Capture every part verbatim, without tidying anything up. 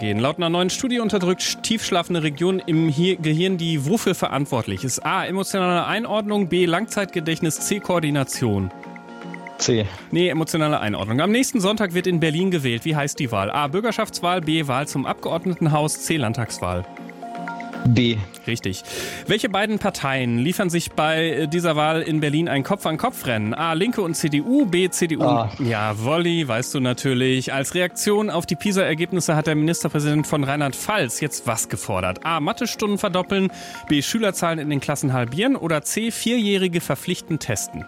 gehen. Laut einer neuen Studie unterdrückt tiefschlafende Region im Gehirn, die wofür verantwortlich ist. A. Emotionale Einordnung, B. Langzeitgedächtnis, C. Koordination. C. Nee, emotionale Einordnung. Am nächsten Sonntag wird in Berlin gewählt. Wie heißt die Wahl? A. Bürgerschaftswahl, B. Wahl zum Abgeordnetenhaus, C. Landtagswahl. B. Richtig. Welche beiden Parteien liefern sich bei dieser Wahl in Berlin ein Kopf-an-Kopf-Rennen? A. Linke und C D U, B. C D U. Ah. Ja, Wolli, weißt du natürlich. Als Reaktion auf die PISA-Ergebnisse hat der Ministerpräsident von Rheinland-Pfalz jetzt was gefordert? A. Mathestunden verdoppeln, B. Schülerzahlen in den Klassen halbieren oder C. Vierjährige verpflichtend testen?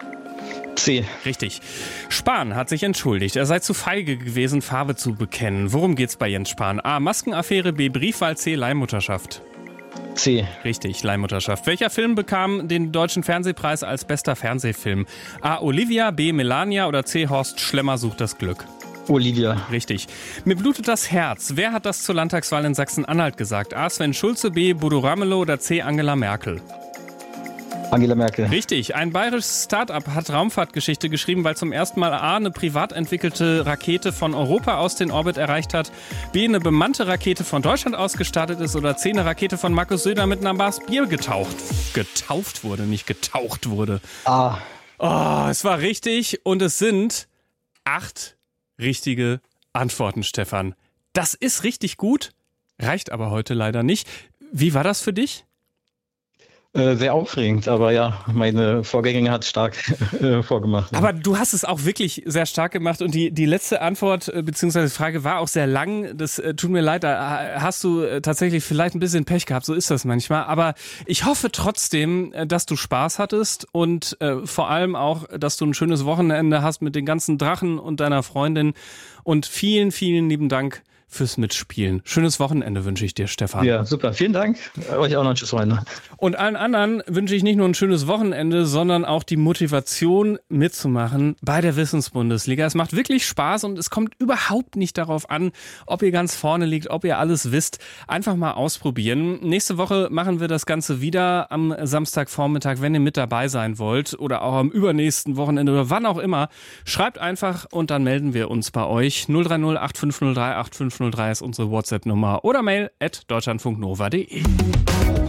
C. Richtig. Spahn hat sich entschuldigt. Er sei zu feige gewesen, Farbe zu bekennen. Worum geht's bei Jens Spahn? A. Maskenaffäre, B. Briefwahl, C. Leihmutterschaft. C. Richtig, Leihmutterschaft. Welcher Film bekam den Deutschen Fernsehpreis als bester Fernsehfilm? A. Olivia, B. Melania oder C. Horst Schlemmer sucht das Glück? Olivia. Richtig. Mir blutet das Herz. Wer hat das zur Landtagswahl in Sachsen-Anhalt gesagt? A. Sven Schulze, B. Bodo Ramelow oder C. Angela Merkel? Angela Merkel. Richtig. Ein bayerisches Start-up hat Raumfahrtgeschichte geschrieben, weil zum ersten Mal A. eine privat entwickelte Rakete von Europa aus den Orbit erreicht hat, B. eine bemannte Rakete von Deutschland aus gestartet ist oder C. eine Rakete von Markus Söder mit einer Bars Bier getaucht. Getauft wurde, nicht getaucht wurde. A. Oh, es war richtig und es sind acht richtige Antworten, Stefan. Das ist richtig gut, reicht aber heute leider nicht. Wie war das für dich? Äh, sehr aufregend, aber ja, meine Vorgängerin hat stark äh, vorgemacht. Ja. Aber du hast es auch wirklich sehr stark gemacht und die, die letzte Antwort äh, bzw. Frage war auch sehr lang. Das äh, tut mir leid, da hast du äh, tatsächlich vielleicht ein bisschen Pech gehabt, so ist das manchmal. Aber ich hoffe trotzdem, äh, dass du Spaß hattest und äh, vor allem auch, dass du ein schönes Wochenende hast mit den ganzen Drachen und deiner Freundin. Und vielen, vielen lieben Dank fürs Mitspielen. Schönes Wochenende wünsche ich dir, Stefan. Ja, super. Vielen Dank. Euch auch noch ein schönes Wochenende. Und allen anderen wünsche ich nicht nur ein schönes Wochenende, sondern auch die Motivation mitzumachen bei der Wissensbundesliga. Es macht wirklich Spaß und es kommt überhaupt nicht darauf an, ob ihr ganz vorne liegt, ob ihr alles wisst. Einfach mal ausprobieren. Nächste Woche machen wir das Ganze wieder am Samstagvormittag, wenn ihr mit dabei sein wollt oder auch am übernächsten Wochenende oder wann auch immer. Schreibt einfach und dann melden wir uns bei euch. null drei null acht fünf null drei acht fünf null drei ist unsere WhatsApp-Nummer oder mail at deutschlandfunknova punkt de.